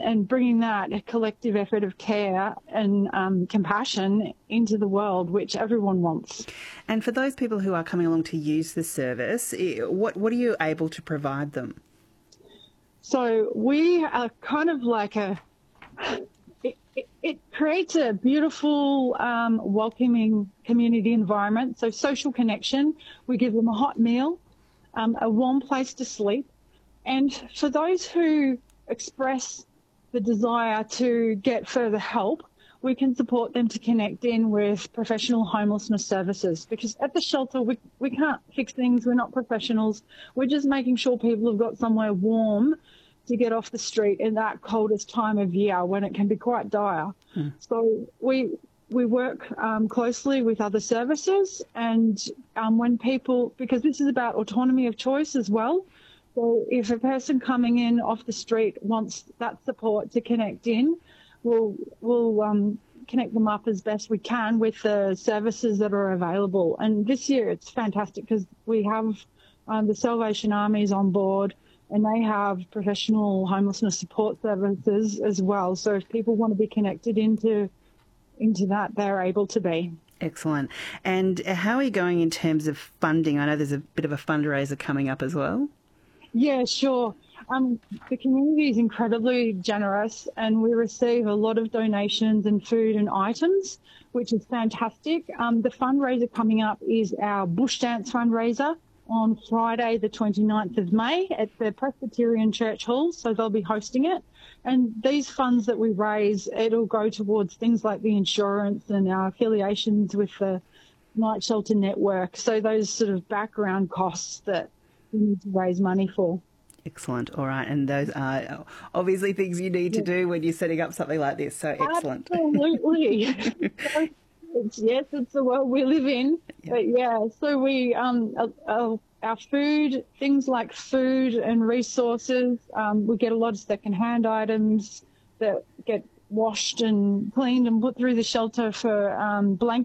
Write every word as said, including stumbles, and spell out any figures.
and bringing that collective effort of care and um, compassion into the world, which everyone wants. And for those people who are coming along to use the service, what, what are you able to provide them? So we are kind of like a, it, it, it creates a beautiful, um, welcoming community environment. So social connection, we give them a hot meal, um, a warm place to sleep. And for those who express the desire to get further help, we can support them to connect in with professional homelessness services, because at the shelter we, we can't fix things. We're not professionals. We're just making sure people have got somewhere warm to get off the street in that coldest time of year when it can be quite dire. Hmm. So we we work um, closely with other services, and um, when people, because this is about autonomy of choice as well. So if a person coming in off the street wants that support to connect in, we'll, we'll um, connect them up as best we can with the services that are available. And this year it's fantastic because we have um, the Salvation Army's on board, and they have professional homelessness support services as well. So if people want to be connected into, into that, they're able to be. Excellent. And how are you going in terms of funding? I know there's a bit of a fundraiser coming up as well. Yeah, sure. Um, the community is incredibly generous, and we receive a lot of donations and food and items, which is fantastic. Um, the fundraiser coming up is our Bush Dance fundraiser on Friday, the twenty-ninth of May at the Presbyterian Church Hall, so they'll be hosting it. And these funds that we raise, it'll go towards things like the insurance and our affiliations with the Night Shelter Network, so those sort of background costs that we need to raise money for. Excellent. All right. And those are obviously things you need to do when you're setting up something like this. So excellent. Absolutely. So it's, yes, it's the world we live in. Yep. But yeah, so we, um, uh, our food, things like food and resources, um, we get a lot of second-hand items that get washed and cleaned and put through the shelter for um, blank